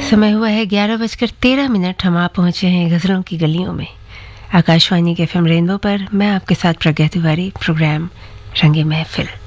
समय हुआ है 11:13। हम आप पहुंचे हैं गजलों की गलियों में। आकाशवाणी के एफएम रेनबो पर मैं आपके साथ प्रज्ञा तिवारी। प्रोग्राम रंगे महफिल।